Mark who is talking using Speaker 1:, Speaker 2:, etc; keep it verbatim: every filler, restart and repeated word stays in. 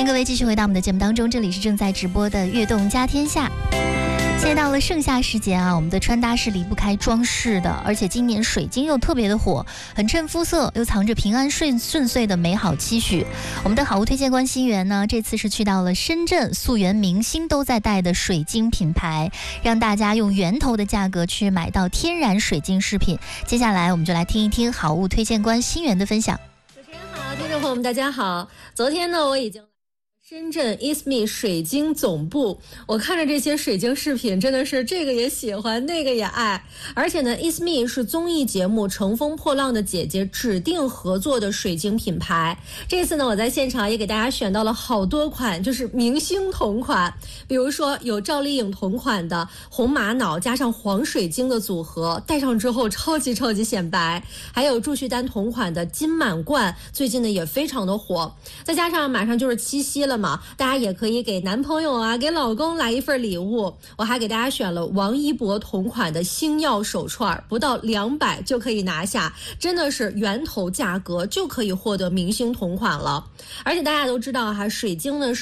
Speaker 1: 迎各位继续回到我们的节目当中，这里是正在直播的悦动家天下。现在到了盛夏时节啊，我们的穿搭是离不开装饰的，而且今年水晶又特别的火，很衬肤色，又藏着平安顺顺遂的美好期许。我们的好物推荐官心源呢，这次是去到了深圳溯源明星都在戴的水晶品牌，让大家用源头的价格去买到天然水晶饰品。接下来我们就来听一听好物推荐官心源的分享。
Speaker 2: 主持人好，听众朋友们大家好。昨天呢，我已经深圳 I S M E 水晶总部，我看着这些水晶饰品，真的是这个也喜欢，那个也爱。而且呢 ，I S M E 是综艺节目《乘风破浪的姐姐》指定合作的水晶品牌。这次呢，我在现场也给大家选到了好多款，就是明星同款。比如说有赵丽颖同款的红玛瑙加上黄水晶的组合，戴上之后超级超级显白。还有祝绪丹同款的金满贯，最近呢也非常的火。再加上马上就是七夕了嘛，大家也可以给男朋友啊，给老公来一份礼物。我还给大家选了王一博同款的星耀手串，不到两百就可以拿下，真的是源头价格就可以获得明星同款了。而且大家都知道哈，水晶呢是